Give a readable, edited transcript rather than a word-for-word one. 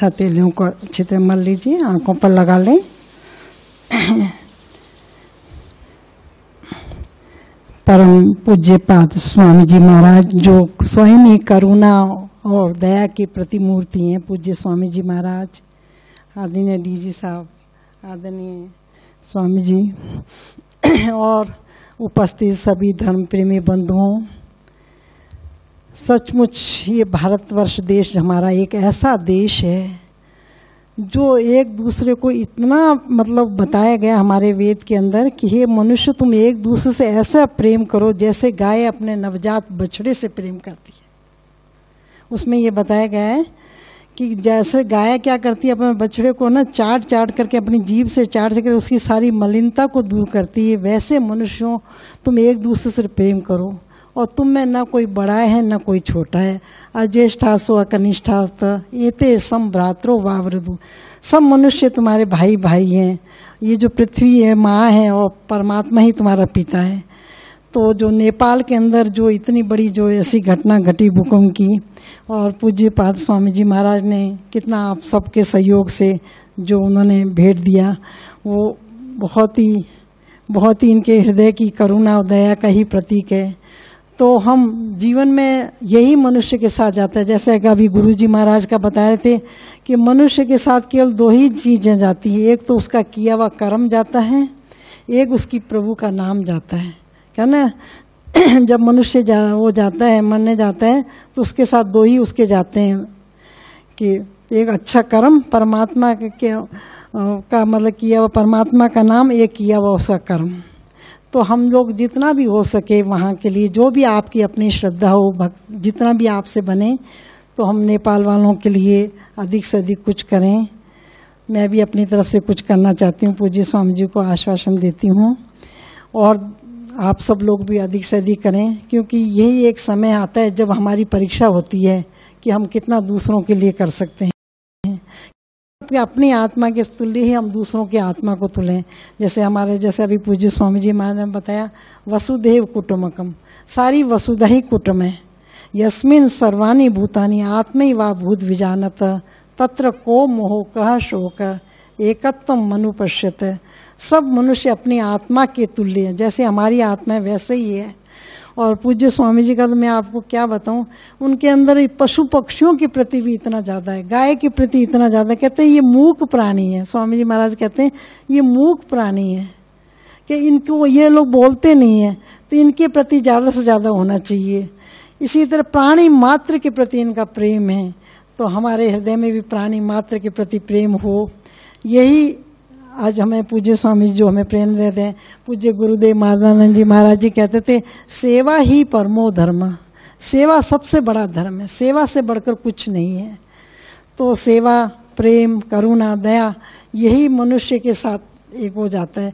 हथेलियों को अच्छी तरह मल लीजिए, आंखों पर लगा लें। परम पूज्यपाद स्वामी जी महाराज जो स्वयं ही करुणा और दया की प्रतिमूर्ति हैं, पूज्य स्वामी जी महाराज, आदरणीय डीजी साहब, आदरणीय स्वामी जी और उपस्थित सभी धर्म प्रेमी बंधुओं, सचमुच ये भारतवर्ष देश हमारा एक ऐसा देश है जो एक दूसरे को इतना मतलब बताया गया हमारे वेद के अंदर कि हे मनुष्य, तुम एक दूसरे से ऐसा प्रेम करो जैसे गाय अपने नवजात बछड़े से प्रेम करती है। उसमें ये बताया गया है कि जैसे गाय क्या करती है, अपने बछड़े को ना चाट करके, अपनी जीभ से चाट करके उसकी सारी मलिनता को दूर करती है, वैसे मनुष्यों तुम एक दूसरे से प्रेम करो। और तुम में न कोई बड़ा है न कोई छोटा है। अज्येष्ठासो अकनिष्ठात एते सम भ्रातरो वावृदु, सब मनुष्य तुम्हारे भाई भाई हैं। ये जो पृथ्वी है माँ है और परमात्मा ही तुम्हारा पिता है। तो जो नेपाल के अंदर जो इतनी बड़ी जो ऐसी घटना घटी भूकंप की, और पूज्यपाद स्वामी जी महाराज ने कितना आप सबके सहयोग से जो उन्होंने भेंट दिया, वो बहुत ही इनके हृदय की करुणा और दया का ही प्रतीक है। तो हम जीवन में यही मनुष्य के साथ जाता है, जैसे कि अभी गुरु जी महाराज का बता रहे थे कि मनुष्य के साथ केवल दो ही चीज़ें जाती है, एक तो उसका किया हुआ कर्म जाता है, एक उसकी प्रभु का नाम जाता है, क्या ना। जब मनुष्य वो जाता है, मरने जाता है, तो उसके साथ दो ही उसके जाते हैं कि एक अच्छा कर्म परमात्मा का मतलब किया हुआ परमात्मा का नाम, एक किया हुआ उसका कर्म। तो हम लोग जितना भी हो सके वहाँ के लिए, जो भी आपकी अपनी श्रद्धा हो, जितना भी आपसे बने, तो हम नेपाल वालों के लिए अधिक से अधिक कुछ करें। मैं भी अपनी तरफ से कुछ करना चाहती हूँ, पूज्य स्वामी जी को आश्वासन देती हूँ, और आप सब लोग भी अधिक से अधिक करें, क्योंकि यही एक समय आता है जब हमारी परीक्षा होती है कि हम कितना दूसरों के लिए कर सकते हैं। अपनी आत्मा के तुल्य ही हम दूसरों की आत्मा को तुलें। जैसे अभी पूज्य स्वामी जी महाराज ने बताया, वसुधैव कुटुम्बकम, सारी वसुधा ही कुटुम्ब है। यस्मिन् सर्वाणि भूतानि आत्मैवा भूत विजानत तत्र को मोह कह शोक एकत्वम मनुपश्यत। सब मनुष्य अपनी आत्मा के तुल्य है, जैसे हमारी आत्मा है वैसे ही है। और पूज्य स्वामी जी का तो मैं आपको क्या बताऊं, उनके अंदर पशु पक्षियों के प्रति भी इतना ज़्यादा है, गाय के प्रति इतना ज़्यादा। कहते हैं ये मूक प्राणी है, स्वामी जी महाराज कहते हैं ये मूक प्राणी है, कि इनको ये लोग बोलते नहीं हैं, तो इनके प्रति ज़्यादा से ज़्यादा होना चाहिए। इसी तरह प्राणी मात्र के प्रति इनका प्रेम है, तो हमारे हृदय में भी प्राणी मात्र के प्रति प्रेम हो। यही आज हमें पूज्य स्वामी जो हमें प्रेरणा देते हैं। पूज्य गुरुदेव माधवानंद जी महाराज जी कहते थे, सेवा ही परमो धर्म, सेवा सबसे बड़ा धर्म है, सेवा से बढ़कर कुछ नहीं है। तो सेवा, प्रेम, करुणा, दया, यही मनुष्य के साथ एक हो जाता है।